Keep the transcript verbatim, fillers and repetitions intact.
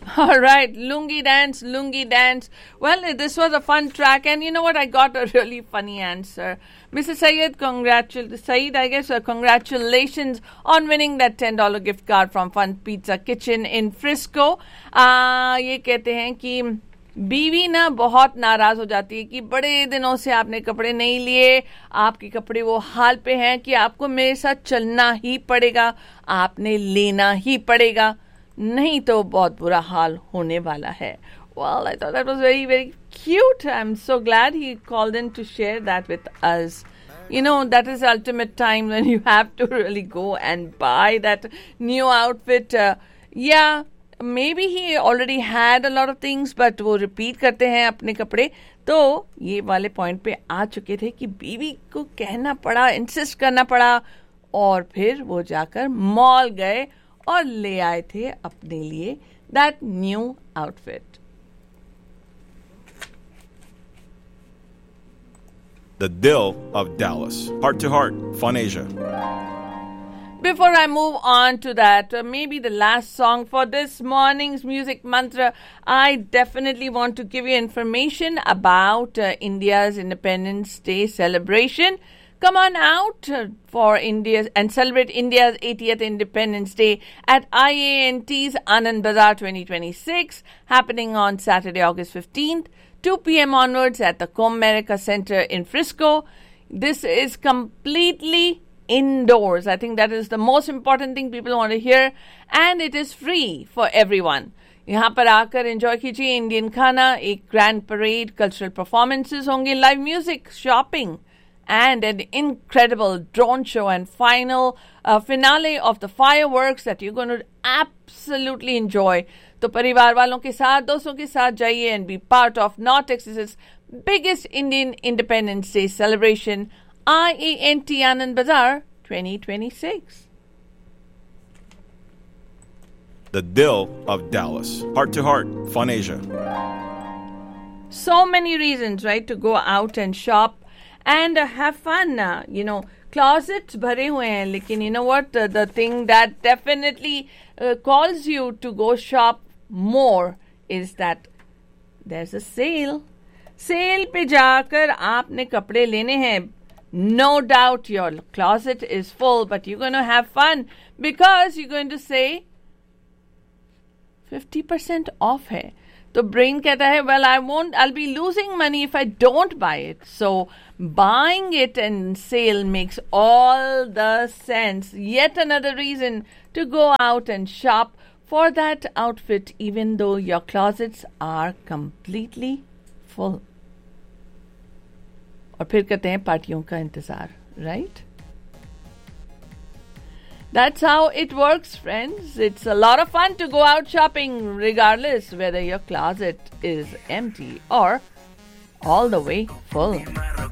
All right, Lungi Dance, Lungi Dance. Well, this was a fun track, and you know what? I got a really funny answer. Mister Syed, congratul- Syed, I guess, uh, congratulations on winning that ten dollars gift card from Fun Pizza Kitchen in Frisco. Uh, ये कहते हैं कि बीवी ना बहुत नाराज हो जाती है कि बड़े दिनों से आपने कपड़े नहीं लिए, आपके कपड़े वो हाल पे हैं कि आपको मेरे साथ चलना ही पड़ेगा, आपने लेना ही पड़ेगा, नहीं तो बहुत बुरा हाल होने वाला है. Well, I thought that was very, very cute. I'm so glad he called in to share that with us. You know, that is the ultimate time when you have to really go and buy that new outfit. Uh, yeah, maybe he already had a lot of things, but वो repeat करते हैं अपने कपड़े. तो ये वाले point पे आ चुके थे कि बीवी को कहना पड़ा, insist करना पड़ा, और फिर वो जाकर मॉल गए और ले आए थे अपने लिए that new outfit. The Dill of Dallas. Heart to Heart, Fun Asia. Before I move on to that, uh, maybe the last song for this morning's Music Mantra, I definitely want to give you information about uh, India's Independence Day celebration. Come on out uh, for India and celebrate India's eightieth Independence Day at I A N T's Anand Bazaar twenty twenty-six, happening on Saturday, August fifteenth, two p.m. onwards at the Comerica Center in Frisco. This is completely indoors. I think that is the most important thing people want to hear, and it is free for everyone. यहाँ पर आकर enjoy कीजिए Indian खाना, एक grand parade, cultural performances होंगे, live music, shopping, and an incredible drone show and final uh, finale of the fireworks that you're going to absolutely enjoy. तो परिवार वालों के साथ, दोस्तों के साथ जाइए and be part of North Texas's biggest Indian Independence Day celebration, I A N T Anand Bazaar twenty twenty-six. The Dill of Dallas. Heart to Heart, Fun Asia. So many reasons, right, to go out and shop and uh, have fun. Uh, you know, closets bhare hue hain, lekin you know what? Uh, the thing that definitely uh, calls you to go shop more is that there's a sale. Sale pe jaakar aapne kapde lene hain. No doubt your closet is full, but you're going to have fun because you're going to say fifty percent off hai. So brain कहता है, well, I won't, I'll be losing money if I don't buy it. So buying it in sale makes all the sense. Yet another reason to go out and shop for that outfit, even though your closets are completely full. और फिर कहते हैं पार्टियों का इंतजार, right? That's how it works, friends. It's a lot of fun to go out shopping, regardless whether your closet is empty or all the way full.